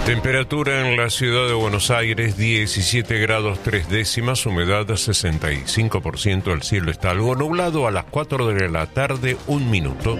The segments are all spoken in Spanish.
Temperatura en la ciudad de Buenos Aires, 17 grados 3 décimas, humedad 65%, el cielo está algo nublado. A las 4 de la tarde, 1 minuto.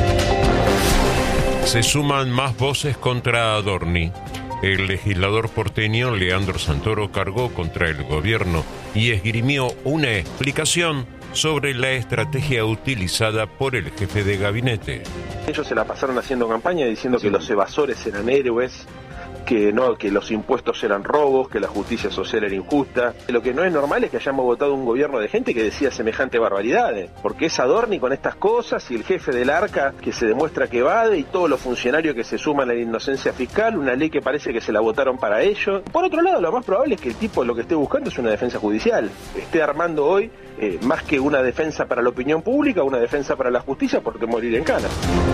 Se suman más voces contra Adorni. El legislador porteño Leandro Santoro cargó contra el gobierno y esgrimió una explicación sobre la estrategia utilizada por el jefe de gabinete. Ellos se la pasaron haciendo campaña diciendo que los evasores eran héroes, que los impuestos eran robos, que la justicia social era injusta. Lo que no es normal es que hayamos votado un gobierno de gente que decía semejante barbaridades, porque es Adorni con estas cosas y el jefe del Arca que se demuestra que evade y todos los funcionarios que se suman a la inocencia fiscal, una ley que parece que se la votaron para ellos. Por otro lado, lo más probable es que el tipo lo que esté buscando es una defensa judicial, esté armando hoy más que una defensa para la opinión pública, una defensa para la justicia, porque morir en cana.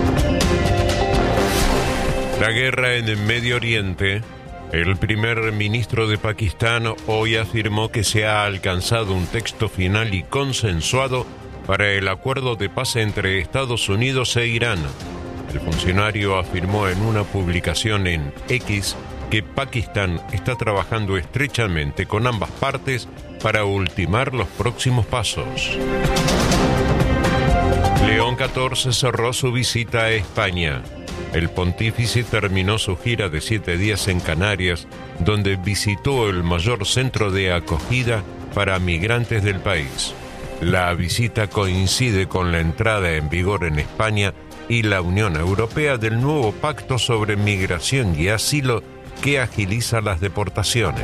La guerra en el Medio Oriente. El primer ministro de Pakistán hoy afirmó que se ha alcanzado un texto final y consensuado para el acuerdo de paz entre Estados Unidos e Irán. El funcionario afirmó en una publicación en X que Pakistán está trabajando estrechamente con ambas partes para ultimar los próximos pasos. León XIV cerró su visita a España. El pontífice terminó su gira de 7 días en Canarias, donde visitó el mayor centro de acogida para migrantes del país. La visita coincide con la entrada en vigor en España y la Unión Europea del nuevo pacto sobre migración y asilo que agiliza las deportaciones.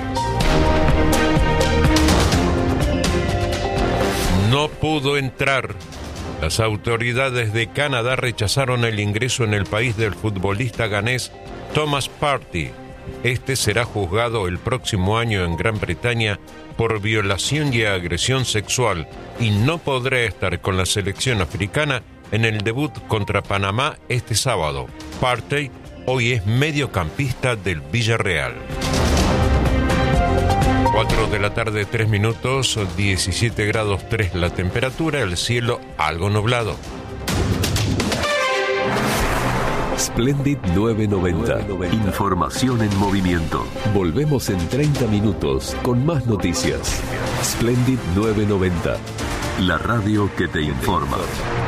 No pudo entrar. Las autoridades de Canadá rechazaron el ingreso en el país del futbolista ganés Thomas Partey. Este será juzgado el próximo año en Gran Bretaña por violación y agresión sexual y no podrá estar con la selección africana en el debut contra Panamá este sábado. Partey hoy es mediocampista del Villarreal. 4 de la tarde, 3 minutos, 17 grados 3 la temperatura, el cielo algo nublado. Splendid 990. Información en movimiento. Volvemos en 30 minutos con más noticias. Splendid 990. La radio que te informa.